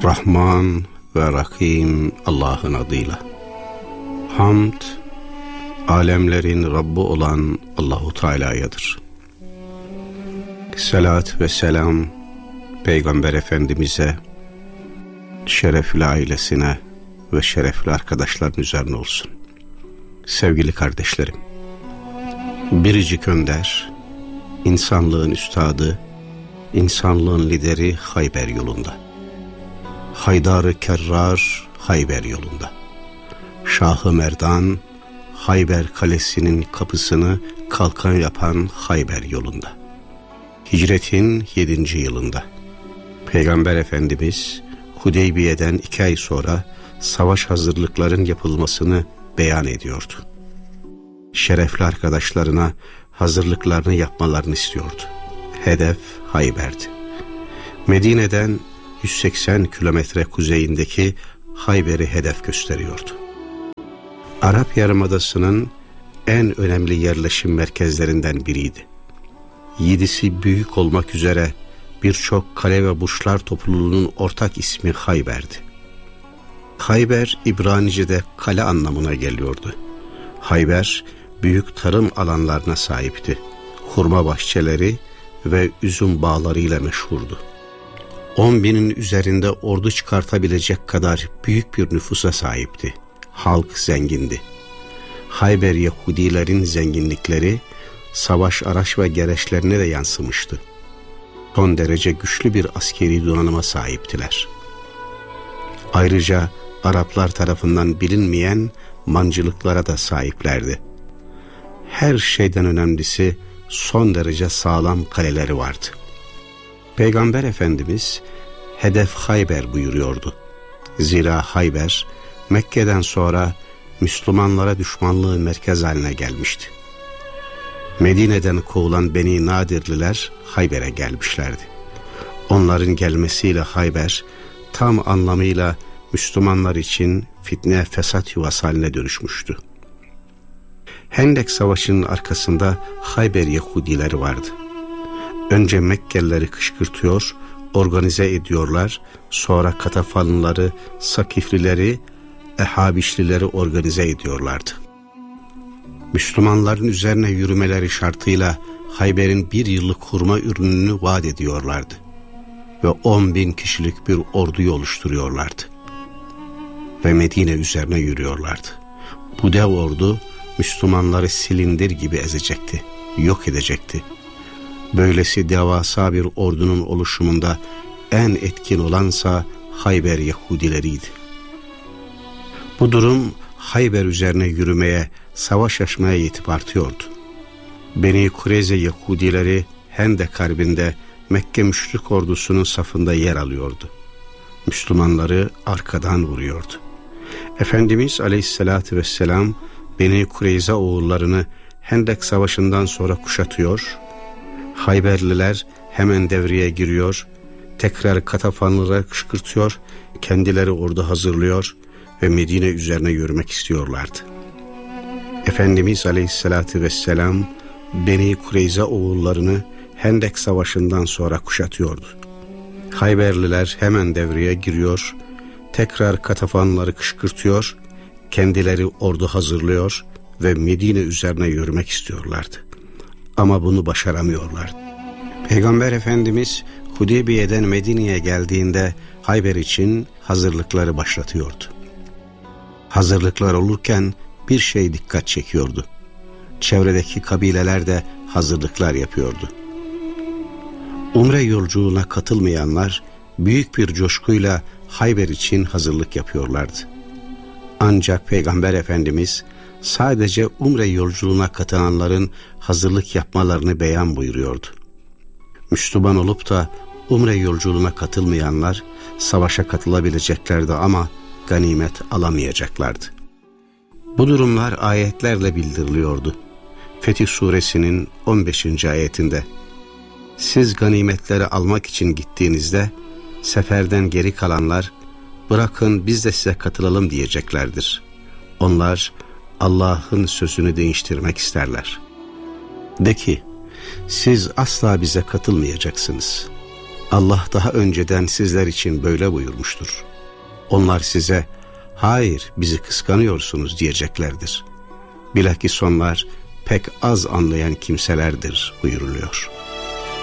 Rahman ve Rahim Allah'ın adıyla. Hamd, alemlerin Rabbi olan Allahu Teala'yadır. Salat ve selam Peygamber Efendimiz'e, şerefli ailesine ve şerefli arkadaşların üzerine olsun. Sevgili kardeşlerim, biricik önder, insanlığın üstadı, insanlığın lideri Hayber yolunda. Haydar-ı Kerrar Hayber yolunda. Şah-ı Merdan Hayber Kalesi'nin kapısını kalkan yapan Hayber yolunda. Hicretin 7. yılında. Peygamber Efendimiz Hudeybiye'den 2 ay sonra savaş hazırlıkların yapılmasını beyan ediyordu. Şerefli arkadaşlarına hazırlıklarını yapmalarını istiyordu. Hedef Hayber'di. Medine'den 180 kilometre kuzeyindeki Hayber'i hedef gösteriyordu. Arap Yarımadası'nın en önemli yerleşim merkezlerinden biriydi. 7'si büyük olmak üzere birçok kale ve burçlar topluluğunun ortak ismi Hayber'di. Hayber, İbranice'de kale anlamına geliyordu. Hayber, büyük tarım alanlarına sahipti. Hurma bahçeleri ve üzüm bağlarıyla meşhurdu. 10.000'in üzerinde ordu çıkartabilecek kadar büyük bir nüfusa sahipti. Halk zengindi. Hayber Yahudilerin zenginlikleri savaş araç ve gereçlerine de yansımıştı. Son derece güçlü bir askeri donanıma sahiptiler. Ayrıca Araplar tarafından bilinmeyen mancılıklara da sahiplerdi. Her şeyden önemlisi son derece sağlam kaleleri vardı. Peygamber Efendimiz hedef Hayber buyuruyordu. Zira Hayber Mekke'den sonra Müslümanlara düşmanlığı merkez haline gelmişti. Medine'den kovulan Beni Nadirliler Hayber'e gelmişlerdi. Onların gelmesiyle Hayber tam anlamıyla Müslümanlar için fitne fesat yuvası haline dönüşmüştü. Hendek Savaşı'nın arkasında Hayber Yahudileri vardı. Önce Mekkelileri kışkırtıyor, organize ediyorlar, sonra Katafanlıları, Sakiflileri, Ehabişlileri organize ediyorlardı. Müslümanların üzerine yürümeleri şartıyla Hayber'in 1 yıllık hurma ürününü vaat ediyorlardı ve 10.000 kişilik bir orduyu oluşturuyorlardı ve Medine üzerine yürüyorlardı. Bu dev ordu Müslümanları silindir gibi ezecekti, yok edecekti. Böylesi devasa bir ordunun oluşumunda en etkin olansa Hayber Yahudileriydi. Bu durum Hayber üzerine yürümeye, savaş açmaya yetip artıyordu. Beni Kureyze Yahudileri Hendek Harbi'nde Mekke müşrik ordusunun safında yer alıyordu. Müslümanları arkadan vuruyordu. Efendimiz Aleyhisselatü Vesselam Beni Kureyze oğullarını Hendek Savaşı'ndan sonra kuşatıyor, Hayberliler hemen devreye giriyor, tekrar Katafanlıları kışkırtıyor, kendileri ordu hazırlıyor ve Medine üzerine yürümek istiyorlardı. Efendimiz Aleyhisselatü Vesselam Beni Kureyze oğullarını Hendek Savaşı'ndan sonra kuşatıyordu. Hayberliler hemen devreye giriyor, tekrar Katafanlıları kışkırtıyor, kendileri ordu hazırlıyor ve Medine üzerine yürümek istiyorlardı. Ama bunu başaramıyorlardı. Peygamber Efendimiz Hudeybiye'den Medine'ye geldiğinde Hayber için hazırlıkları başlatıyordu. Hazırlıklar olurken bir şey dikkat çekiyordu. Çevredeki kabileler de hazırlıklar yapıyordu. Umre yolculuğuna katılmayanlar büyük bir coşkuyla Hayber için hazırlık yapıyorlardı. Ancak Peygamber Efendimiz sadece Umre yolculuğuna katılanların hazırlık yapmalarını beyan buyuruyordu. Müslüman olup da Umre yolculuğuna katılmayanlar savaşa katılabileceklerdi ama ganimet alamayacaklardı. Bu durumlar ayetlerle bildiriliyordu. Fetih Suresinin 15. ayetinde siz ganimetleri almak için gittiğinizde seferden geri kalanlar bırakın biz de size katılalım diyeceklerdir. Onlar Allah'ın sözünü değiştirmek isterler. De ki siz asla bize katılmayacaksınız. Allah daha önceden sizler için böyle buyurmuştur. Onlar size hayır bizi kıskanıyorsunuz diyeceklerdir. Bilakis onlar pek az anlayan kimselerdir buyuruluyor.